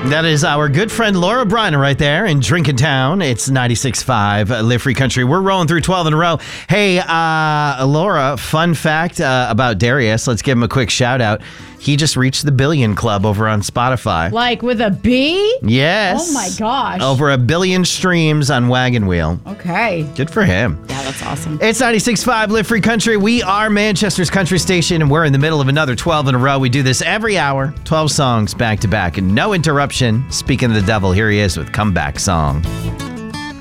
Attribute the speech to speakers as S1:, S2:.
S1: That is our good friend Laura Briner right there in Drinking Town. It's 96.5 Live Free Country. We're rolling through 12 in a row. Hey, Laura, fun fact about Darius. Let's give him a quick shout out. He just reached the billion club over on Spotify.
S2: Like with a B?
S1: Yes.
S2: Oh my gosh.
S1: Over 1 billion streams on Wagon Wheel.
S2: Okay.
S1: Good for him.
S2: Yeah, that's awesome.
S1: It's 96.5 Live Free Country. We are Manchester's country station, and we're in the middle of another 12 in a row. We do this every hour, 12 songs back to back, and no interruption. Speaking of the devil, here he is with Comeback Song.